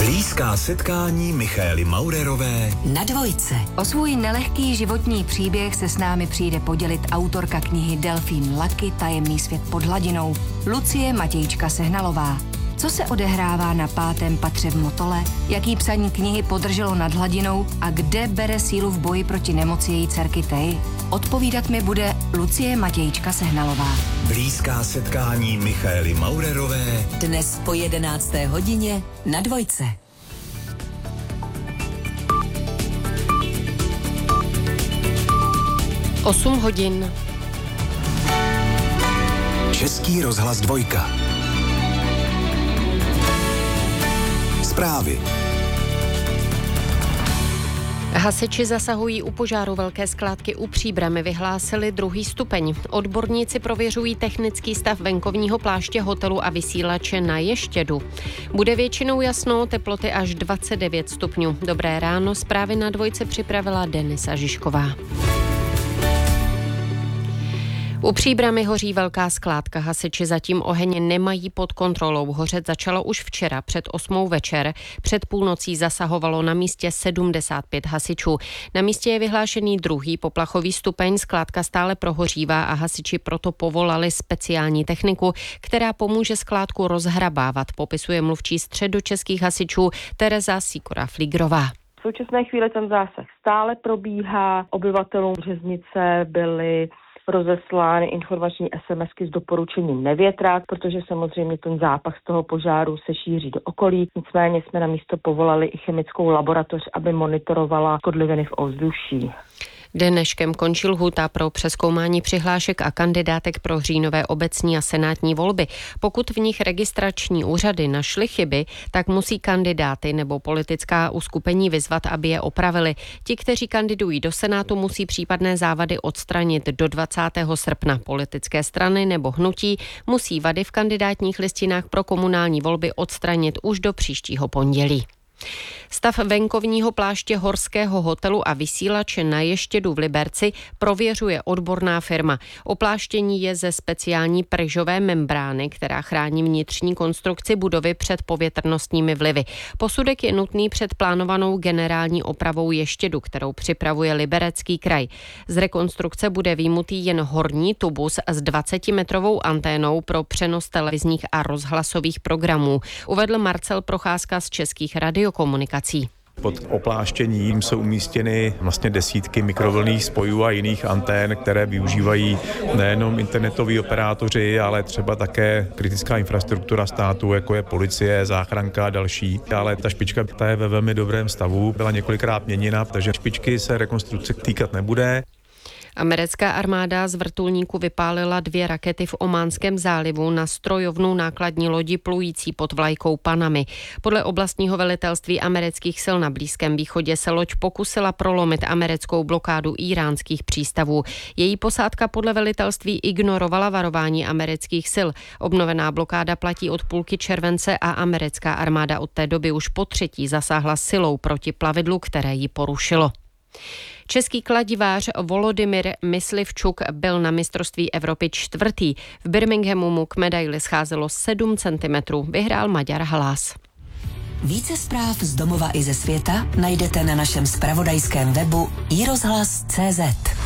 Blízká setkání Michaely Maurerové na Dvojce. O svůj nelehký životní příběh se s námi přijde podělit autorka knihy Delfín Lucky Tajemný svět pod hladinou Lucie Matějčka Sehnalová. Co se odehrává na 5. patře v Motole, jaký psaní knihy podrželo nad hladinou a kde bere sílu v boji proti nemoci její dcerky Teji? Odpovídat mi bude Lucie Matějčka Sehnalová. Blízká setkání Michaely Maurerové dnes po 11. hodině na Dvojce. Osm hodin. Český rozhlas 2. Zprávy. Hasiči zasahují u požáru velké skládky u Příbrami, vyhlásili 2. stupeň. Odborníci prověřují technický stav venkovního pláště hotelu a vysílače na Ještědu. Bude většinou jasno, teploty až 29 stupňů. Dobré ráno, zprávy na Dvojce připravila Denisa Žižková. U Příbrami hoří velká skládka. Hasiči zatím oheň nemají pod kontrolou. Hořet začalo už včera před 8 večer. Před půlnocí zasahovalo na místě 75 hasičů. Na místě je vyhlášený 2. poplachový stupeň. Skládka stále prohořívá a hasiči proto povolali speciální techniku, která pomůže skládku rozhrabávat, popisuje mluvčí středočeských hasičů Tereza Sýkora-Flígrová. V současné chvíli ten zásah stále probíhá. Obyvatelům Březnice byly rozeslány informační SMSky s doporučením nevětrat, protože samozřejmě ten zápach z toho požáru se šíří do okolí. Nicméně jsme na místo povolali i chemickou laboratoř, aby monitorovala škodliviny v ovzduší. Dneškem končí lhůta pro přezkoumání přihlášek a kandidátek pro říjnové obecní a senátní volby. Pokud v nich registrační úřady našly chyby, tak musí kandidáty nebo politická uskupení vyzvat, aby je opravili. Ti, kteří kandidují do Senátu, musí případné závady odstranit do 20. srpna. Politické strany nebo hnutí musí vady v kandidátních listinách pro komunální volby odstranit už do příštího pondělí. Stav venkovního pláště horského hotelu a vysílače na Ještědu v Liberci prověřuje odborná firma. Opláštění je ze speciální pryžové membrány, která chrání vnitřní konstrukci budovy před povětrnostními vlivy. Posudek je nutný před plánovanou generální opravou Ještědu, kterou připravuje Liberecký kraj. Z rekonstrukce bude vyjmutý jen horní tubus s 20-metrovou anténou pro přenos televizních a rozhlasových programů, uvedl Marcel Procházka z Českých radiokomunikací. Pod opláštěním jsou umístěny vlastně desítky mikrovlnných spojů a jiných antén, které využívají nejenom internetoví operátoři, ale třeba také kritická infrastruktura státu, jako je policie, záchranka a další. Ale ta špička ta je ve velmi dobrém stavu, byla několikrát měněna, takže špičky se rekonstrukce týkat nebude. Americká armáda z vrtulníku vypálila 2 rakety v Ománském zálivu na strojovnou nákladní lodi plující pod vlajkou Panamy. Podle oblastního velitelství amerických sil na Blízkém východě se loď pokusila prolomit americkou blokádu íránských přístavů. Její posádka podle velitelství ignorovala varování amerických sil. Obnovená blokáda platí od půlky července a americká armáda od té doby už po 3. zasáhla silou proti plavidlu, které ji porušilo. Český kladivář Volodymyr Myslivčuk byl na mistrovství Evropy 4. V Birminghamu mu k medaili scházelo 7 cm. Vyhrál Maďar Halas. Více zpráv z domova i ze světa najdete na našem zpravodajském webu iRozhlas.cz.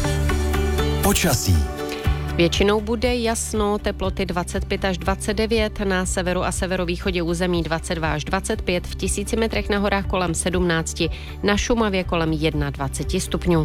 Počasí. Většinou bude jasno, teploty 25 až 29, na severu a severovýchodě území 22 až 25, v 1000 metrech na horách kolem 17, na Šumavě kolem 21 stupňů.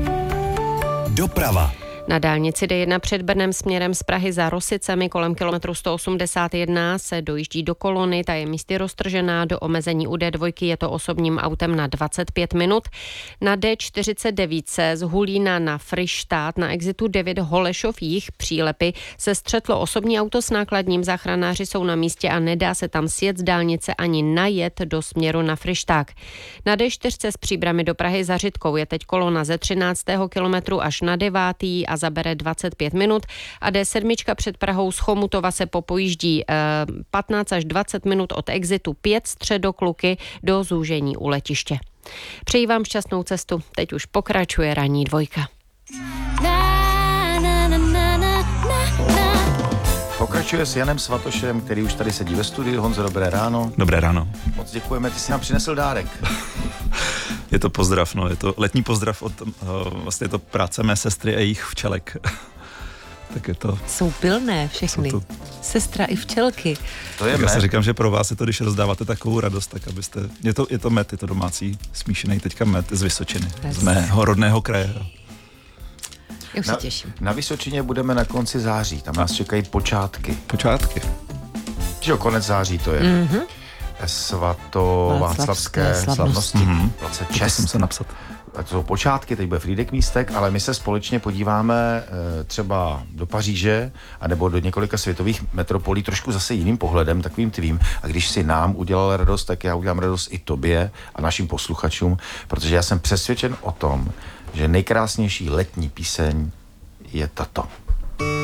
Doprava. Na dálnici D1 před Brnem směrem z Prahy za Rosicemi kolem kilometru 181 se dojíždí do kolony, ta je místy roztržená, do omezení u D2 je to osobním autem na 25 minut. Na D49 se z Hulína na Fryštát na exitu 9 Holešov jih přílepy se střetlo osobní auto s nákladním, záchranáři jsou na místě a nedá se tam sjet z dálnice ani najet do směru na Fryšták. Na D4 z Příbrami do Prahy za Řitkou je teď kolona ze 13. kilometru až na 9. a zabere 25 minut a D7 před Prahou z Chomutova se popojíždí 15 až 20 minut od exitu 5 Středokluky do zúžení u letiště. Přeji vám šťastnou cestu, teď už pokračuje ranní dvojka. Pokračuje s Janem Svatošem, který už tady sedí ve studiu. Honzo, dobré ráno. Dobré ráno. Moc děkujeme, ty jsi nám přinesl dárek. Je to pozdrav, je to letní pozdrav od vlastně je to práce mé sestry a jejich včelek. Tak je to... Jsou pilné všechny. Sestra i včelky. To je já si říkám, že pro vás je to, když rozdáváte takovou radost, tak abyste... Je to med, je to domácí smíšený teďka med z Vysočiny, z mého rodného kraje. Já už se těším. Na Vysočině budeme na konci září, tam nás čekají počátky. Počátky? Že konec září to je. Svatováclavské slavnosti. 26. To jsem se napsat. To jsou počátky, teď bude Frýdek Místek, ale my se společně podíváme třeba do Paříže anebo do několika světových metropolí trošku zase jiným pohledem, takovým tvým. A když si nám udělal radost, tak já udělám radost i tobě a našim posluchačům, protože já jsem přesvědčen o tom, že nejkrásnější letní píseň je tato.